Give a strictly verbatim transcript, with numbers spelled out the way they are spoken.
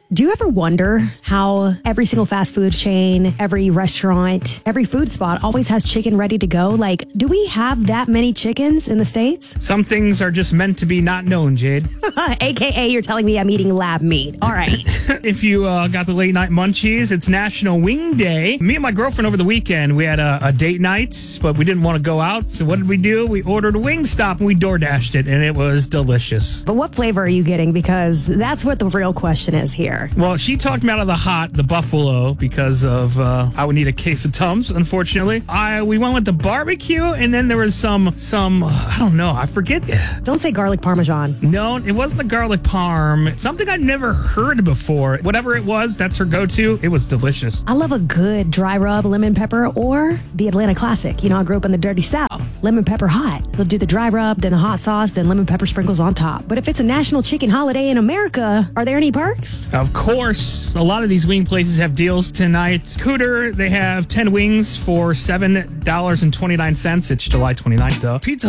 Do you ever wonder how every single fast food chain, every restaurant, every food spot always has chicken ready to go? Like, do we have that many chickens in the States? Some things are just meant to be not known, Jade. A K A you're telling me I'm eating lab meat. All right. If you uh, got the late night munchies, it's National Wing Day. Me and my girlfriend over the weekend, we had a, a date night, but we didn't want to go out. So what did we do? We ordered a Wingstop and we door dashed it, and it was delicious. But what flavor are you getting? Because that's what the real question is here. Well, she talked me out of the hot, the buffalo, because of uh, I would need a case of Tums, unfortunately. I We went with the barbecue, and then there was some, some I don't know, I forget. Don't say garlic parmesan. No, it wasn't the garlic parm. Something I'd never heard before. Whatever it was, that's her go-to. It was delicious. I love a good dry rub lemon pepper or the Atlanta classic. You know, I grew up in the dirty South. Lemon pepper hot. They'll do the dry rub, then the hot sauce, then lemon pepper sprinkles on top. But if it's a national chicken holiday in America, are there any perks? Of course. A lot of these wing places have deals tonight. Cooter, they have ten wings for seven dollars and twenty-nine cents. It's July twenty-ninth, though. Pizza